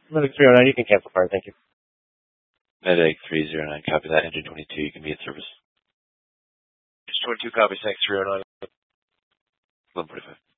Medic 309, you can cancel fire, thank you. Medic 309, copy that. Engine 22, you can be in service. Engine 22, copy, thanks, 309. 1145.